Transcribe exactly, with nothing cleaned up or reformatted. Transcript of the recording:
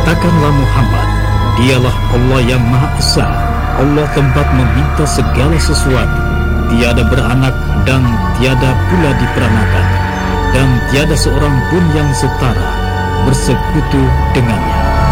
Katakanlah Muhammad, dialah Allah yang Maha Esa, Allah tempat meminta segala sesuatu, tiada beranak dan tiada pula diperanakan, dan tiada seorang pun yang setara bersekutu dengannya.